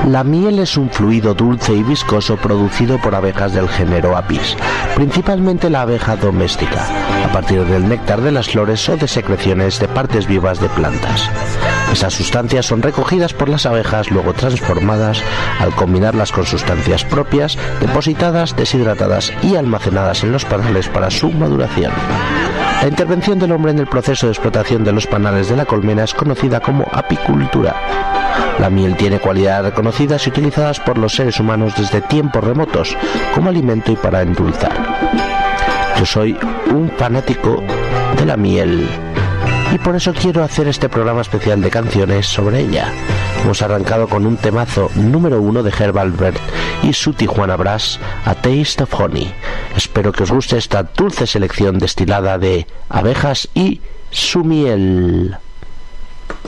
La miel es un fluido dulce y viscoso producido por abejas del género Apis, principalmente la abeja doméstica, a partir del néctar de las flores o de secreciones de partes vivas de plantas. Esas sustancias son recogidas por las abejas, luego transformadas al combinarlas con sustancias propias, depositadas, deshidratadas y almacenadas en los panales para su maduración. La intervención del hombre en el proceso de explotación de los panales de la colmena es conocida como apicultura. La miel tiene cualidades reconocidas y utilizadas por los seres humanos desde tiempos remotos como alimento y para endulzar. Yo soy un fanático de la miel y por eso quiero hacer este programa especial de canciones sobre ella. Hemos arrancado con un temazo número 1 de Herb Alpert y su Tijuana Brass, A Taste of Honey. Espero que os guste esta dulce selección destilada de abejas y su miel.